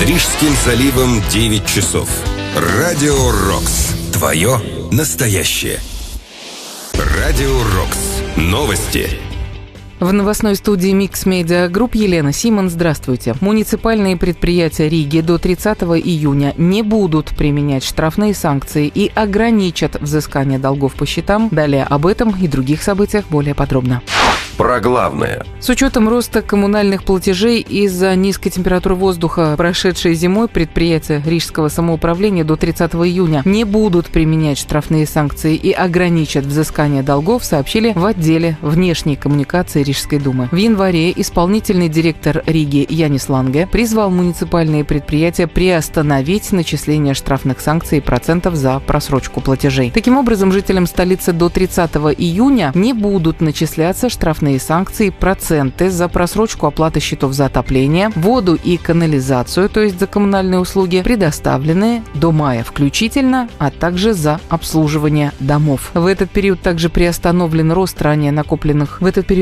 Рижским заливом 9 часов. Радио Рокс. Твое настоящее. Радио Рокс. Новости. В новостной студии Mix Media Group Елена Симон. Здравствуйте. Муниципальные предприятия Риги до 30 июня не будут применять штрафные санкции и ограничат взыскание долгов по счетам. Далее об этом и других событиях более подробно. Про главное. С учетом роста коммунальных платежей из-за низкой температуры воздуха, прошедшей зимой, предприятия Рижского самоуправления до 30 июня не будут применять штрафные санкции и ограничат взыскание долгов, сообщили в отделе внешней коммуникации Рижской думы. В январе исполнительный директор Риги Янис Ланге призвал муниципальные предприятия приостановить начисление штрафных санкций и процентов за просрочку платежей. Таким образом, жителям столицы до 30 июня не будут начисляться штрафные санкции, проценты за просрочку оплаты счетов за отопление, воду и канализацию, то есть за коммунальные услуги, предоставленные до мая включительно, а также за обслуживание домов. В этот период также приостановлен рост ранее накопленных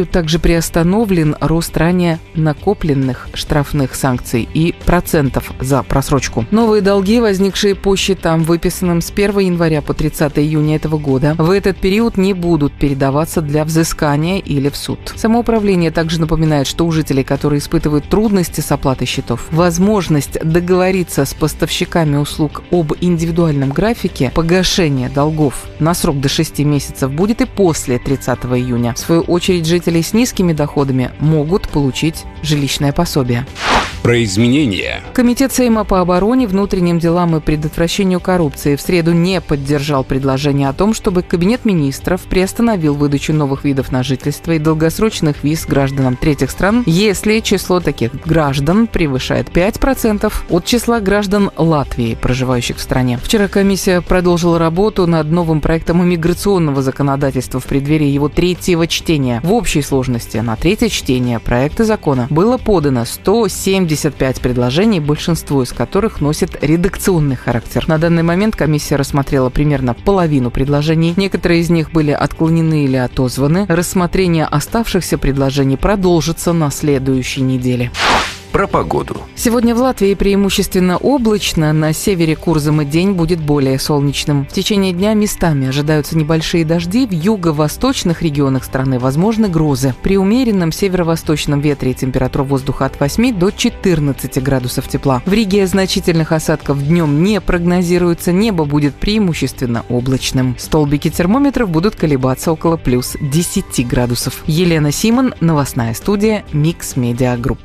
штрафных санкций и процентов за просрочку. Новые долги, возникшие по счетам, выписанным с 1 января по 30 июня этого года, в этот период не будут передаваться для взыскания или в суд. Самоуправление также напоминает, что у жителей, которые испытывают трудности с оплатой счетов, возможность договориться с поставщиками услуг об индивидуальном графике погашения долгов на срок до 6 месяцев будет и после 30 июня. В свою очередь, жители с низкими доходами могут получить жилищное пособие. Про изменения. Комитет Сейма по обороне, внутренним делам и предотвращению коррупции в среду не поддержал предложение о том, чтобы Кабинет министров приостановил выдачу новых видов на жительство и долгосрочных виз гражданам третьих стран, если число таких граждан превышает 5% от числа граждан Латвии, проживающих в стране. Вчера комиссия продолжила работу над новым проектом иммиграционного законодательства в преддверии его третьего чтения. В общей сложности на третье чтение проекта закона было подано 175 предложений, большинство из которых носит редакционный характер. На данный момент комиссия рассмотрела примерно половину предложений. Некоторые из них были отклонены или отозваны. Рассмотрение оставшихся предложений продолжится на следующей неделе. Про погоду. Сегодня в Латвии преимущественно облачно, на севере Курзам и день будет более солнечным. В течение дня местами ожидаются небольшие дожди, в юго-восточных регионах страны возможны грозы. При умеренном северо-восточном ветре температура воздуха от 8 до 14 градусов тепла. В Риге значительных осадков днем не прогнозируется, небо будет преимущественно облачным. Столбики термометров будут колебаться около плюс 10 градусов. Елена Симон, новостная студия Mix Media Group.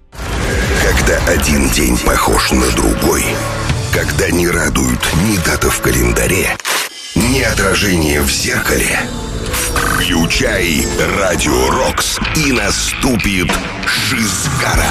Когда один день похож на другой, когда не радуют ни дата в календаре, ни отражение в зеркале, включай Радио Рокс, и наступит Шизгара.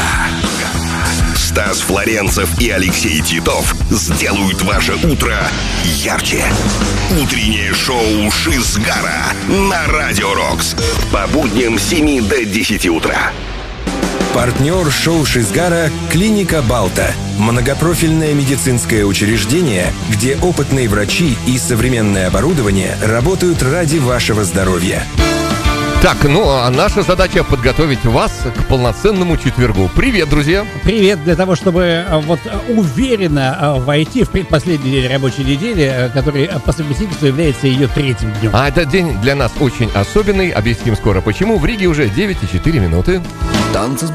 Стас Флоренцев и Алексей Титов сделают ваше утро ярче. Утреннее шоу Шизгара на Радио Рокс по будням с 7 до 10 утра. Партнер шоу Шизгара – клиника Балта. Многопрофильное медицинское учреждение, где опытные врачи и современное оборудование работают ради вашего здоровья. Так, а наша задача подготовить вас к полноценному четвергу. Привет, друзья! Привет! Для того, чтобы уверенно войти в предпоследний день рабочей недели, который по совместительству является ее третьим днем. А этот день для нас очень особенный. Объясним скоро почему. В Риге уже 9:04. Танцы с